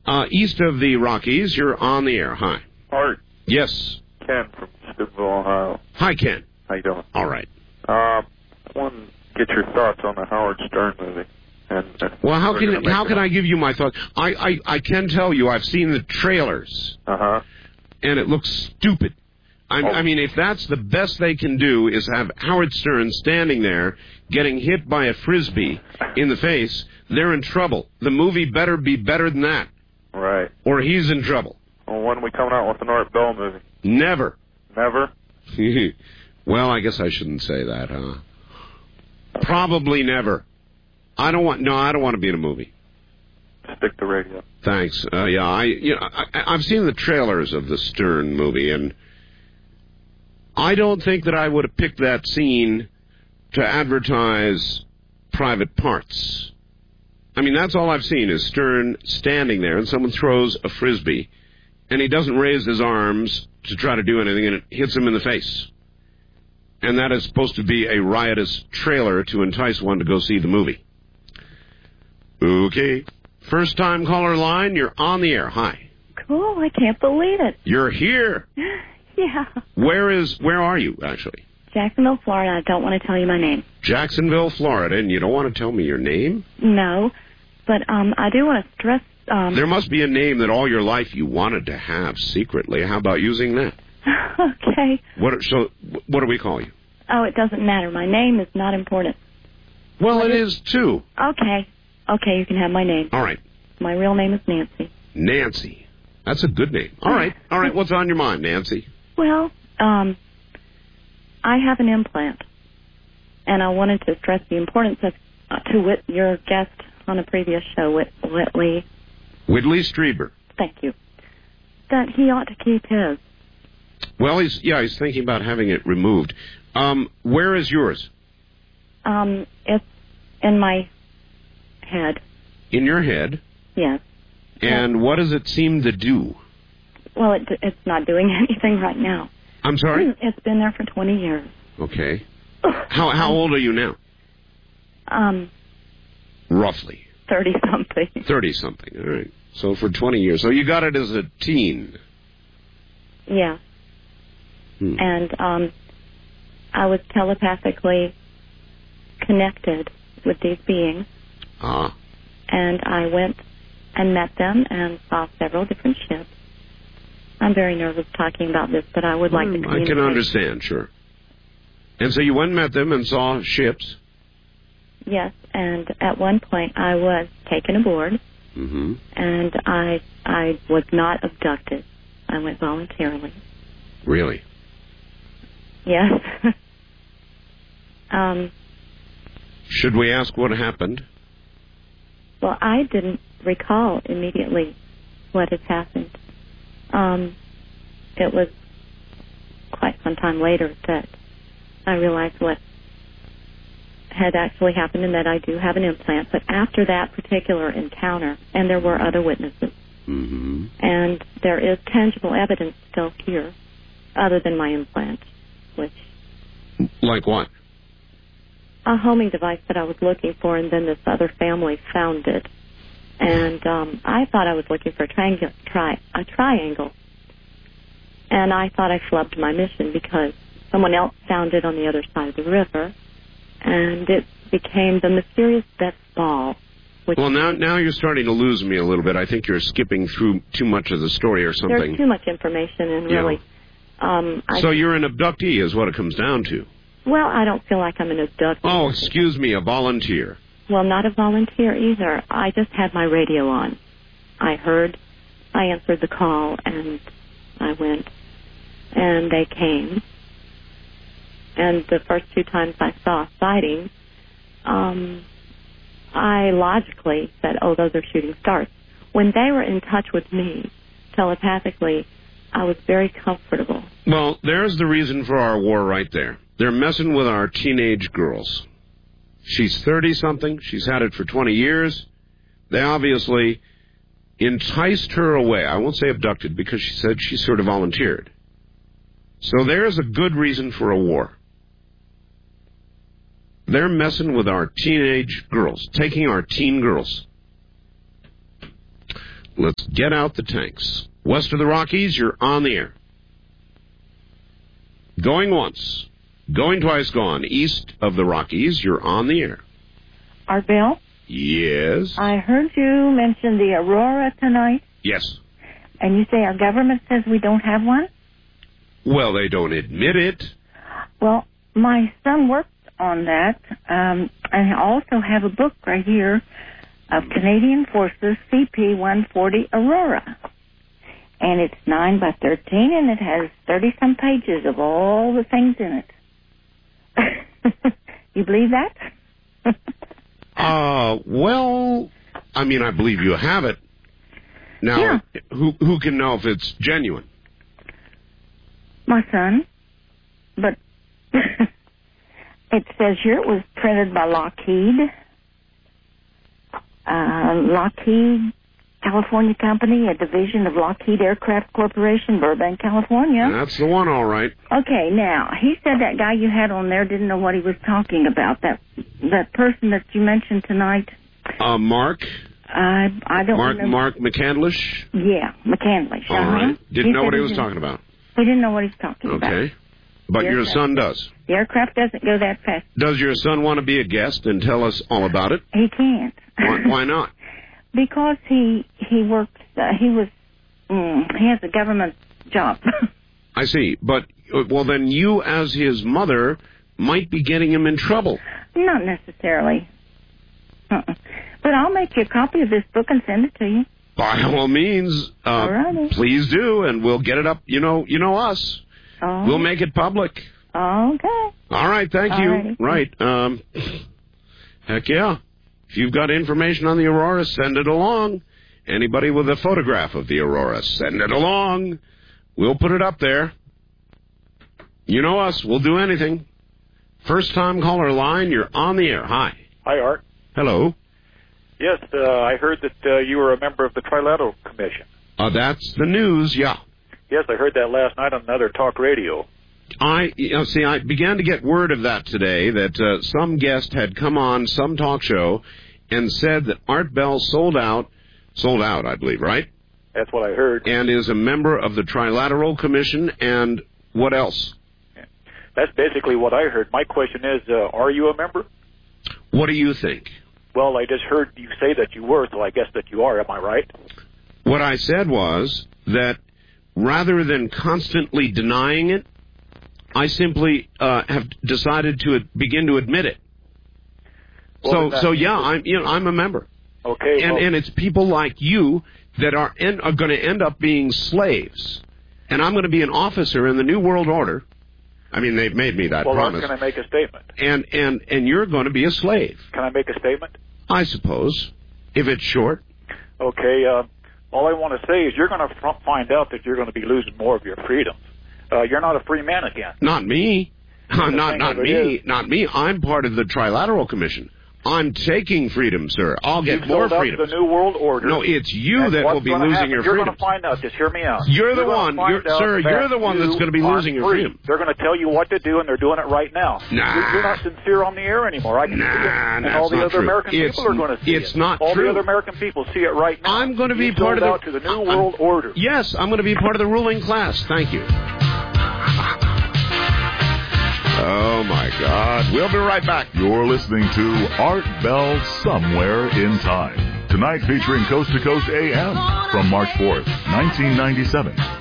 East of the Rockies, you're on the air. Hi. Art. Yes. Ken from Steubenville, Ohio. Hi, Ken. How you doing? All right. I want to get your thoughts on the Howard Stern movie. Well, how can I give you my thoughts? I can tell you I've seen the trailers. Uh-huh. And it looks stupid. I mean, if that's the best they can do is have Howard Stern standing there getting hit by a Frisbee in the face, they're in trouble. The movie better be better than that. Right. Or he's in trouble. Well, when are we coming out with an Art Bell movie? Never. Never? Well, I guess I shouldn't say that, huh? Probably never. I don't want to be in a movie. Stick to radio. Thanks. I've seen the trailers of the Stern movie, and I don't think that I would have picked that scene to advertise Private Parts. I mean, that's all I've seen is Stern standing there, and someone throws a Frisbee, and he doesn't raise his arms to try to do anything, and it hits him in the face. And that is supposed to be a riotous trailer to entice one to go see the movie. Okay. First time caller line, you're on the air. Hi. Cool, I can't believe it. You're here. Yeah. Where are you, actually? Jacksonville, Florida. I don't want to tell you my name. Jacksonville, Florida, and you don't want to tell me your name? No, but I do want to stress... There must be a name that all your life you wanted to have secretly. How about using that? Okay. What do we call you? Oh, it doesn't matter. My name is not important. Well, it is, too. Okay. Okay, you can have my name. All right. My real name is Nancy. Nancy. That's a good name. All right. What's on your mind, Nancy? Well, I have an implant, and I wanted to stress the importance of your guest on a previous show, Whitley Strieber. Thank you. That he ought to keep his. Well, he's thinking about having it removed. Where is yours? It's in my head. In your head? Yes. And what does it seem to do? Well, it's not doing anything right now. I'm sorry? It's been there for 20 years. Okay. How old are you now? Roughly. 30-something. 30-something, all right. So for 20 years. So you got it as a teen? Yeah. And I was telepathically connected with these beings. Ah. And I went and met them and saw several different ships. I'm very nervous talking about this, but I would like to communicate. I can understand, sure. And so you went and met them and saw ships? Yes, and at one point I was taken aboard, and I was not abducted. I went voluntarily. Really? Yes. Should we ask what happened? Well, I didn't recall immediately what had happened. It was quite some time later that I realized what had actually happened and that I do have an implant. But after that particular encounter, and there were other witnesses, and there is tangible evidence still here other than my implant, which... Like what? A homing device that I was looking for, and then this other family found it. And I thought I was looking for a triangle. And I thought I flubbed my mission because someone else found it on the other side of the river. And it became the mysterious Bet's ball. Well, now you're starting to lose me a little bit. I think you're skipping through too much of the story or something. There's too much information, and really... So you're an abductee is what it comes down to. Well, I don't feel like I'm an abductee. Oh, excuse me, a volunteer. Well, not a volunteer either. I just had my radio on. I answered the call, and I went, and they came. And the first 2 times I saw a sighting, I logically said, oh, those are shooting stars. When they were in touch with me telepathically, I was very comfortable. Well, there's the reason for our war right there. They're messing with our teenage girls. She's 30-something. She's had it for 20 years. They obviously enticed her away. I won't say abducted because she said she sort of volunteered. So there's a good reason for a war. They're messing with our teenage girls, taking our teen girls. Let's get out the tanks. West of the Rockies, you're on the air. Going once. Going twice gone. East of the Rockies, you're on the air. Art Bell? Yes? I heard you mention the Aurora tonight. Yes. And you say our government says we don't have one? Well, they don't admit it. Well, my son worked on that, and I also have a book right here of Canadian Forces CP-140 Aurora. And it's 9 by 13, and it has 30-some pages of all the things in it. You believe that? Well, I mean, I believe you have it. Now, yeah. Who can know if it's genuine? My son. But it says here it was printed by Lockheed. Lockheed California Company, a division of Lockheed Aircraft Corporation, Burbank, California. That's the one, all right. Okay, now, he said that guy you had on there didn't know what he was talking about. That person that you mentioned tonight. Mark? I don't remember. Mark McCandlish? Yeah, McCandlish. All right. Didn't know what he was talking about. He didn't know what he was talking about. Okay. But your son does. The aircraft doesn't go that fast. Does your son want to be a guest and tell us all about it? He can't. Why not? Because he works, he has a government job. I see. But, well, then you as his mother might be getting him in trouble. Not necessarily. But I'll make you a copy of this book and send it to you. By all means, please do, and we'll get it up. You know us. Oh. We'll make it public. Okay. All right, thank you. Alrighty. Right. Heck yeah. If you've got information on the Aurora, send it along. Anybody with a photograph of the Aurora, send it along. We'll put it up there. You know us. We'll do anything. First-time caller line, you're on the air. Hi. Hi, Art. Hello. Yes, I heard that you were a member of the Trilateral Commission. That's the news, yeah. Yes, I heard that last night on another talk radio. I began to get word of that today, that some guest had come on some talk show and said that Art Bell sold out, I believe, right? That's what I heard. And is a member of the Trilateral Commission, and what else? That's basically what I heard. My question is, are you a member? What do you think? Well, I just heard you say that you were, so I guess that you are. Am I right? What I said was that rather than constantly denying it, I simply have decided to begin to admit it. Well, so yeah, I'm a member. Okay. And it's people like you that are going to end up being slaves, and I'm going to be an officer in the New World Order. I mean, they've made me that promise. Well, can I make a statement? And you're going to be a slave. Can I make a statement? I suppose, if it's short. Okay. All I want to say is you're going to find out that you're going to be losing more of your freedoms. You're not a free man again. Not me. Not me. Not me. I'm part of the Trilateral Commission. I'm taking freedom, sir. I'll get more freedom. The New World Order. No, it's you that will be losing your freedom. You're going to find out. Just hear me out. You're the one, sir. You're the one that's going to be losing your freedom. They're going to tell you what to do, and they're doing it right now. Nah. You're not sincere on the air anymore. I can see it. And all the other American people are going to see it. It's not true. All the other American people see it right now. I'm going to be part of the New World Order. Yes, I'm going to be part of the ruling class. Thank you. Oh, my God. We'll be right back. You're listening to Art Bell Somewhere in Time. Tonight featuring Coast to Coast AM from March 4th, 1997.